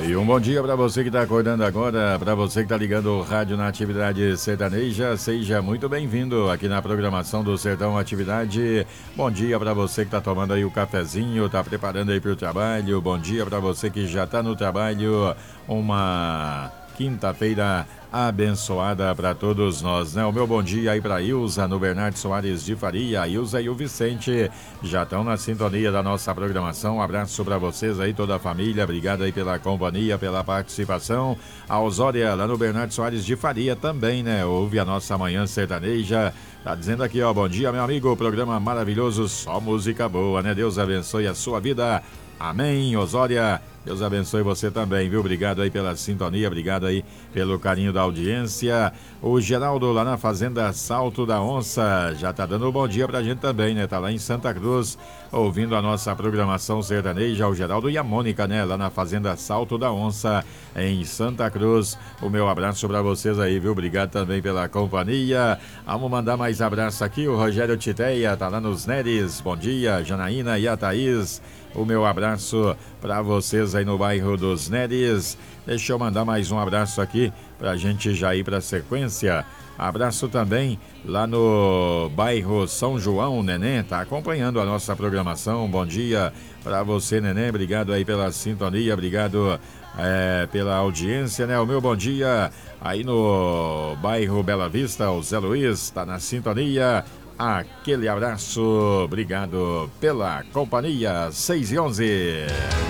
E um bom dia para você que está acordando agora, para você que está ligando o rádio na Atividade Sertaneja, seja muito bem-vindo aqui na programação do Sertão Atividade. Bom dia para você que está tomando aí o cafezinho, está preparando aí para o trabalho. Bom dia para você que já está no trabalho. Uma quinta-feira abençoada para todos nós, né? O meu bom dia aí para Ilza, no Bernardo Soares de Faria. A Ilza e o Vicente já estão na sintonia da nossa programação. Um abraço para vocês aí, toda a família. Obrigado aí pela companhia, pela participação. A Osória, lá no Bernardo Soares de Faria também, né? Ouve a nossa Manhã Sertaneja. Tá dizendo aqui, ó, bom dia, meu amigo. Programa maravilhoso, só música boa, né? Deus abençoe a sua vida. Amém, Osória. Deus abençoe você também, viu? Obrigado aí pela sintonia, obrigado aí pelo carinho da audiência. O Geraldo lá na Fazenda Salto da Onça já tá dando um bom dia pra gente também, né? Tá lá em Santa Cruz, ouvindo a nossa programação sertaneja. O Geraldo e a Mônica, né? Lá na Fazenda Salto da Onça, em Santa Cruz. O meu abraço pra vocês aí, viu? Obrigado também pela companhia. Vamos mandar mais abraço aqui. O Rogério Titeia tá lá nos Neres. Bom dia, Janaína e a Thaís. O meu abraço para vocês aí no bairro dos Neres. Deixa eu mandar mais um abraço aqui pra gente já ir pra sequência. Abraço também lá no bairro São João, Neném, tá acompanhando a nossa programação. Bom dia para você, Neném. Obrigado aí pela sintonia, obrigado pela audiência, né? O meu bom dia aí no bairro Bela Vista, o Zé Luiz tá na sintonia. Aquele abraço, obrigado pela companhia. 6:11.